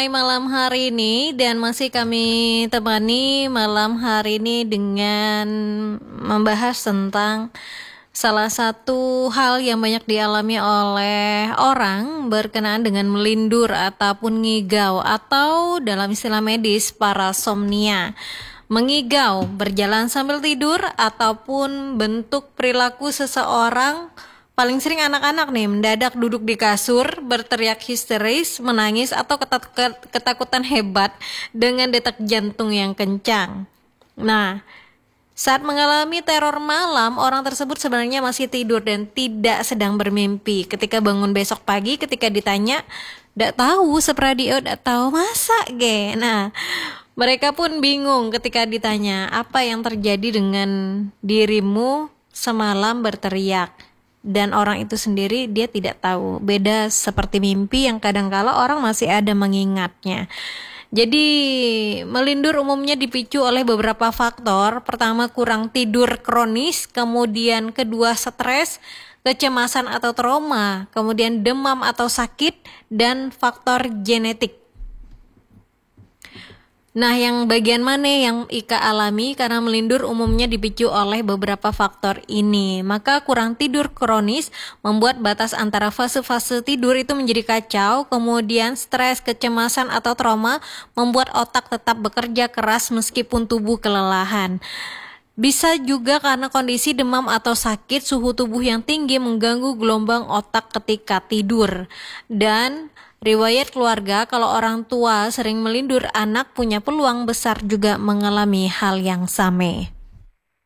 mulai malam hari ini dan masih kami temani malam hari ini dengan membahas tentang salah satu hal yang banyak dialami oleh orang berkenaan dengan melindur ataupun ngigau atau dalam istilah medis parasomnia. Mengigau, berjalan sambil tidur ataupun bentuk perilaku seseorang. Paling sering anak-anak nih mendadak duduk di kasur, berteriak histeris, menangis atau ketakutan hebat dengan detak jantung yang kencang. Nah, saat mengalami teror malam, orang tersebut sebenarnya masih tidur dan tidak sedang bermimpi. Ketika bangun besok pagi, ketika ditanya, "Ndak tahu, sepradio ndak tahu masa ge." Nah, mereka pun bingung ketika ditanya, apa yang terjadi dengan dirimu semalam berteriak? Dan orang itu sendiri dia tidak tahu. Beda seperti mimpi yang kadangkala orang masih ada mengingatnya. Jadi melindur umumnya dipicu oleh beberapa faktor. Pertama, kurang tidur kronis, kemudian kedua stres, kecemasan atau trauma, kemudian demam atau sakit, dan faktor genetik. Nah, yang bagian mana yang Ika alami karena melindur umumnya dipicu oleh beberapa faktor ini. Maka kurang tidur kronis membuat batas antara fase-fase tidur itu menjadi kacau. Kemudian stres, kecemasan atau trauma membuat otak tetap bekerja keras meskipun tubuh kelelahan. Bisa juga karena kondisi demam atau sakit, suhu tubuh yang tinggi mengganggu gelombang otak ketika tidur. Dan riwayat keluarga, kalau orang tua sering melindur, anak punya peluang besar juga mengalami hal yang sama.